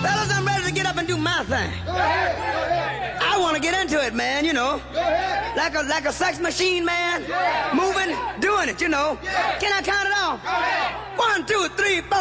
Fellas, I'm ready to get up and do my thing. I want to get into it, man, you know. Like a sex machine, man. Moving, doing it, you know. Can I count it off? 1, 2, 3, 4.